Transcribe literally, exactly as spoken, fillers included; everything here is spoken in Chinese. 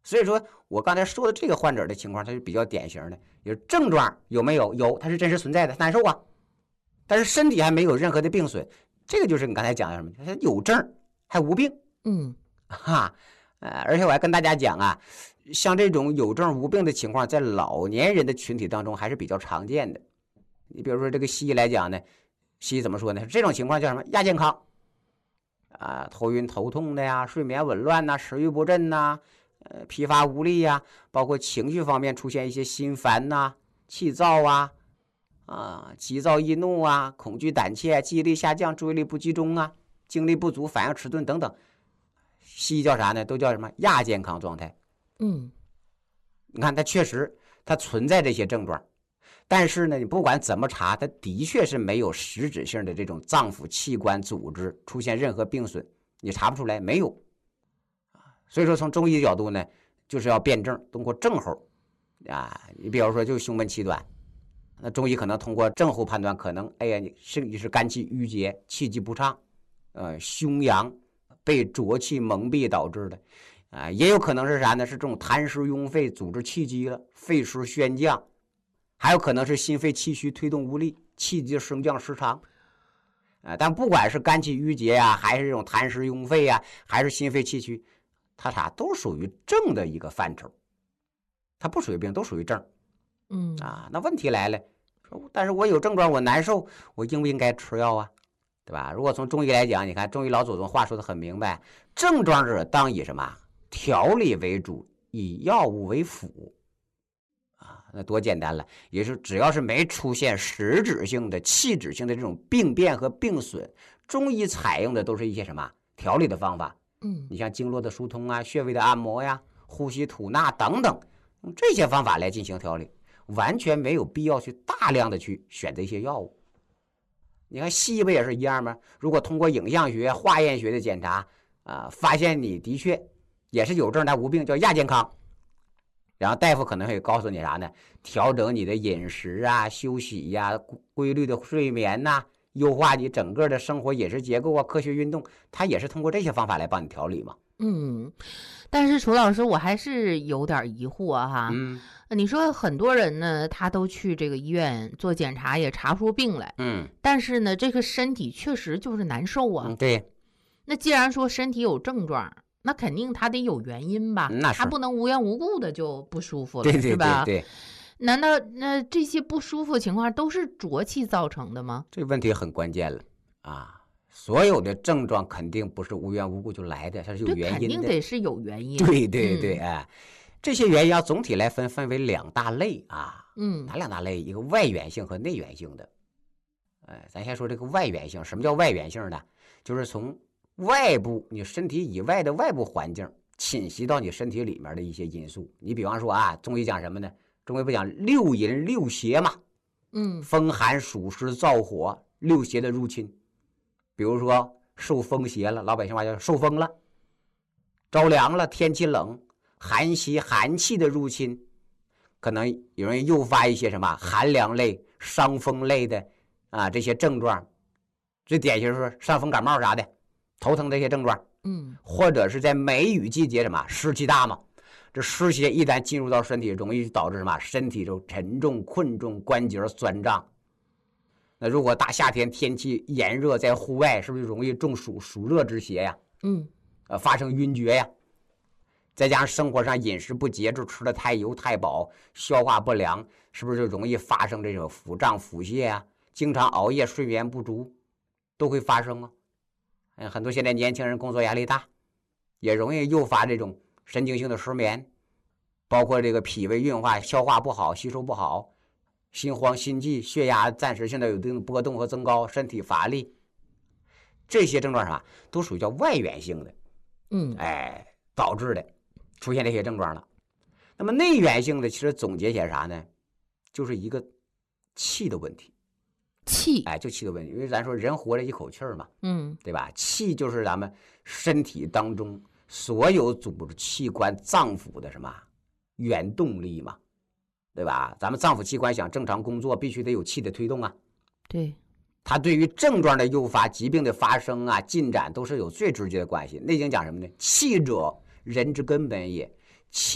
所以说我刚才说的这个患者的情况，它是比较典型的，有症状有没有？有，它是真实存在的，难受啊，但是身体还没有任何的病损，这个就是你刚才讲的什么？它有症还无病， 嗯， 哈，呃，而且我还跟大家讲啊，像这种有症无病的情况，在老年人的群体当中还是比较常见的。你比如说这个西医来讲呢，西医怎么说呢？这种情况叫什么？亚健康啊，头晕头痛的呀，睡眠紊乱呐，食欲不振呐，呃，疲乏无力呀，包括情绪方面出现一些心烦呐、气躁啊，啊，急躁易怒啊，恐惧胆怯，记忆力下降，注意力不集中啊，精力不足，反应迟钝等等。西医叫啥呢？都叫什么亚健康状态。 嗯， 你看它确实它存在这些症状，但是呢，你不管怎么查，它的确是没有实质性的这种脏腑器官组织出现任何病损，你查不出来，没有。所以说从中医的角度呢，就是要辨证，通过症候啊，你比如说就是胸闷气短，那中医可能通过症候判断，可能哎呀，你是你是肝气郁结，气机不畅，呃，胸阳被浊气蒙蔽导致的，啊，也有可能是啥呢？是这种痰湿壅肺，阻滞气机了，肺湿宣降，还有可能是心肺气虚，推动无力，气机升降失常。啊，但不管是肝气郁结呀、啊，还是这种痰湿壅肺呀、啊，还是心肺气虚，它啥都属于症的一个范畴，它不属于病，都属于症。 嗯啊，那问题来了，说但是我有症状，我难受，我应不应该吃药啊？对吧？如果从中医来讲，你看中医老祖宗话说的很明白，症状者当以什么调理为主，以药物为辅。啊，那多简单了，也是只要是没出现实质性的、器质性的这种病变和病损，中医采用的都是一些什么调理的方法。 嗯， 你像经络的疏通啊、穴位的按摩呀、呼吸吐纳等等，用这些方法来进行调理，完全没有必要去大量的去选择一些药物。你看西医不也是一样吗？如果通过影像学、化验学的检查啊，发现你的确也是有症但无病，叫亚健康。然后大夫可能会告诉你啥呢？调整你的饮食啊、休息呀、啊、规律的睡眠呐、啊，优化你整个的生活饮食结构啊、科学运动，他也是通过这些方法来帮你调理嘛。 嗯，但是楚老师，我还是有点疑惑哈。 嗯， 你说很多人呢，他都去这个医院做检查，也查不出病来。 嗯， 但是呢，这个身体确实就是难受啊。 嗯，对。 那既然说身体有症状，那肯定他得有原因吧？ 那是， 他不能无缘无故的就不舒服了， 对对对是吧？ 对。 难道那这些不舒服情况都是浊气造成的吗？ 这问题很关键了啊！所有的症状肯定不是无缘无故就来的，它是有原因的， 肯定得是有原因。 对对对，哎、嗯，这些原因要总体来分分为两大类啊。 嗯， 哪两大类？一个外源性和内源性的。哎，咱先说这个外源性。什么叫外源性呢？就是从外部你身体以外的外部环境侵袭到你身体里面的一些因素。你比方说啊，中医讲什么呢？中医不讲六淫六邪嘛？ 嗯， 风寒暑湿燥火六邪的入侵。比如说受风邪了，老百姓话叫受风了，着凉了，天气冷，寒邪寒气的入侵，可能有人诱发一些什么寒凉类、伤风类的啊这些症状，最典型是伤风感冒啥的，头疼这些症状。 嗯， 或者是在梅雨季节什么湿气大嘛，这湿邪一旦进入到身体，容易导致什么身体就沉重困重，关节酸胀。那如果大夏天天气炎热，在户外是不是容易中暑暑热之邪呀？ 嗯， 呃，发生晕厥呀。再加上生活上饮食不节制，吃的太油太饱，消化不良，是不是就容易发生这种腹胀腹泻啊？经常熬夜睡眠不足都会发生啊。嗯，很多现在年轻人工作压力大，也容易诱发这种神经性的失眠，包括这个脾胃运化消化不好，吸收不好，心慌心悸，血压暂时性的有一定波动和增高，身体乏力，这些症状啥都属于叫外源性的， 嗯， 哎，导致的出现这些症状了。那么内源性的其实总结起来啥呢？就是一个气的问题。 气， 哎，就气的问题，因为咱说人活着一口气儿嘛， 嗯， 对吧？气就是咱们身体当中所有组织器官脏腑的什么原动力嘛，对吧？咱们脏腑器官想正常工作，必须得有气的推动啊。 对， 它对于症状的诱发、疾病的发生啊、进展都是有最直接的关系。《内经》讲什么呢？气者，人之根本也。